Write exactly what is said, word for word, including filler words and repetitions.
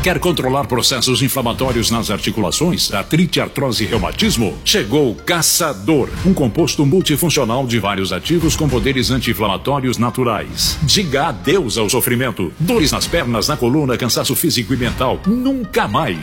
Quer controlar processos inflamatórios nas articulações, artrite, artrose e reumatismo? Chegou o Caçador, um composto multifuncional de vários ativos com poderes anti-inflamatórios naturais. Diga adeus ao sofrimento. Dores nas pernas, na coluna, cansaço físico e mental. Nunca mais.